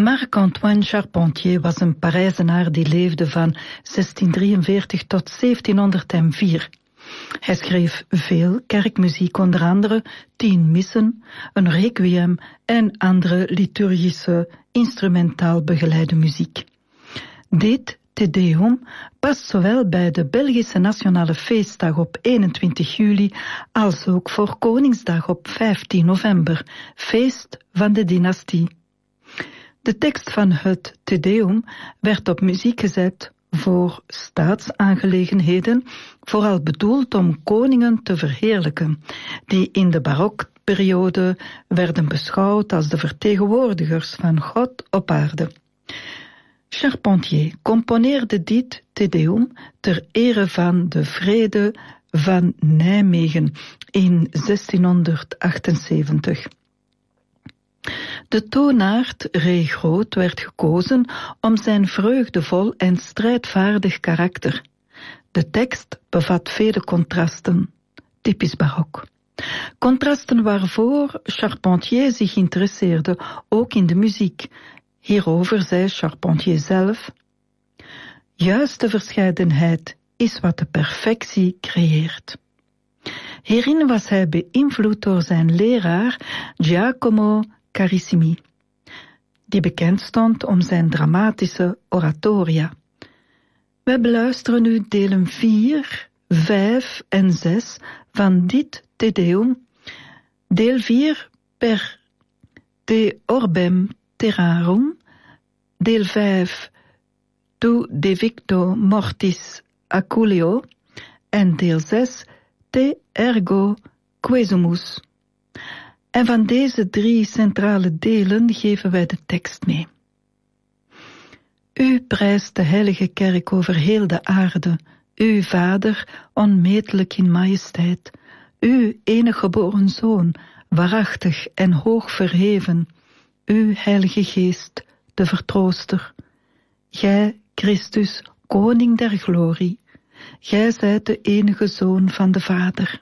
Marc-Antoine Charpentier was een Parijzenaar die leefde van 1643 tot 1704. Hij schreef veel kerkmuziek, onder andere 10 missen, een requiem en andere liturgische instrumentaal begeleide muziek. Dit Te Deum past zowel bij de Belgische Nationale Feestdag op 21 juli als ook voor Koningsdag op 15 november, feest van de dynastie. De tekst van het Te Deum werd op muziek gezet voor staatsaangelegenheden, vooral bedoeld om koningen te verheerlijken, die in de barokperiode werden beschouwd als de vertegenwoordigers van God op aarde. Charpentier componeerde dit Te Deum ter ere van de vrede van Nijmegen in 1678. De toonaard Ray Groot werd gekozen om zijn vreugdevol en strijdvaardig karakter. De tekst bevat vele contrasten, typisch barok. Contrasten waarvoor Charpentier zich interesseerde, ook in de muziek. Hierover zei Charpentier zelf: juiste verscheidenheid is wat de perfectie creëert. Hierin was hij beïnvloed door zijn leraar Giacomo Carissimi, die bekend stond om zijn dramatische oratoria. We beluisteren nu delen 4, 5 en 6 van dit Te Deum. Deel 4 per Te Orbem Terrarum, deel 5 Tu de Victo Mortis Aculeo en deel 6 Te Ergo Quesumus. En van deze 3 centrale delen geven wij de tekst mee. U prijst de heilige kerk over heel de aarde, u Vader, onmetelijk in majesteit, u enige geboren Zoon, waarachtig en hoog verheven, u Heilige Geest, de Vertrooster. Gij, Christus, Koning der glorie, gij zijt de enige Zoon van de Vader.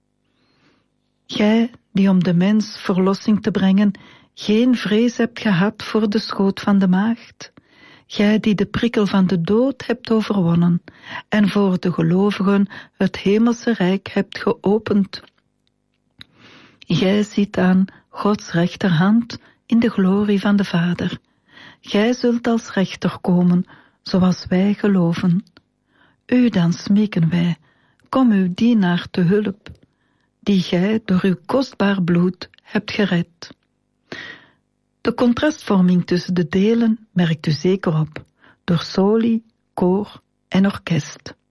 Gij, die om de mens verlossing te brengen, geen vrees hebt gehad voor de schoot van de maagd. Gij die de prikkel van de dood hebt overwonnen en voor de gelovigen het hemelse rijk hebt geopend. Gij zit aan Gods rechterhand in de glorie van de Vader. Gij zult als rechter komen, zoals wij geloven. U dan smeken wij, kom uw dienaar te hulp, die gij door uw kostbaar bloed hebt gered. De contrastvorming tussen de delen merkt u zeker op, door soli, koor en orkest.